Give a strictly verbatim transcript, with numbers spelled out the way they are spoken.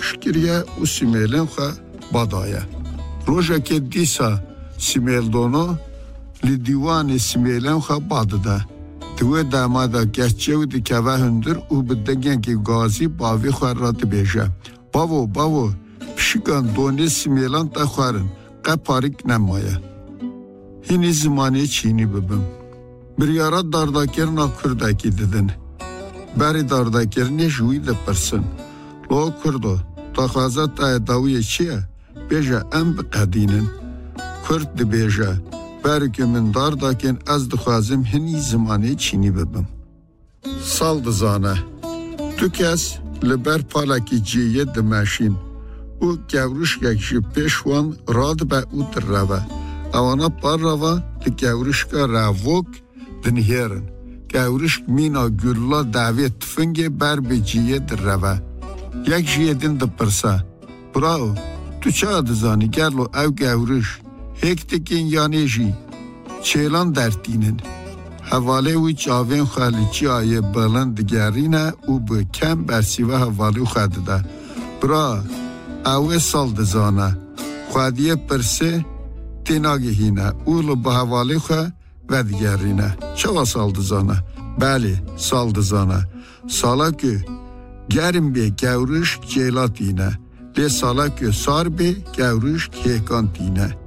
گوروش کریه و سیمیلن خواه بادایه. روژه که دیسا سیمیل دونو لی دیوان سیمیلن خواه بادده. دوی دامادا گشتیه و دیکوه هندر او بدگن که گازی باوی خواه را دبیجه. باو باو پشیگان دونی سیمیلان تا خوارن قه پاریک نمایه. هینی زمانی چینی ببم. بریارا دارداکرنا کرداکی دیدن. بری دارداکرنی جوی دپرسن. لو کردو تا خوازه تا داوی چیه؟ بیجه ام بقدینن. کرد دبیجه. بری که من دارداکن از دخوازم هنی زمانی چینی ببم. سال دزانه. تو کس لبر پالاکی جیه دماشین. او گوروش یکشی پیشوان راد با او در روه. اوانا پار روه دی گوروش که رووک دنهیرن. گوروش مینا گرلا داوی تفنگی بر بی جیه در روه. یک جیه دین دپرسه. براو تو چه دزانی گرلو او گوروش هک تکین یانی جی چیلان درتینن. حواله وی چاوین خالیچی آیه بلند گرینه او به کم برسیوه حواله خواهده ده. برا اوه سال دزانه خواهدیه پرسه تیناگه هینه اولو به حواله خواه و دیگرینه. چه سال دزانه؟ بله سال دزانه. سالا که گرم بی گوروش جیلات اینه. لی سالا که سار بی گوروش کهکان تینه.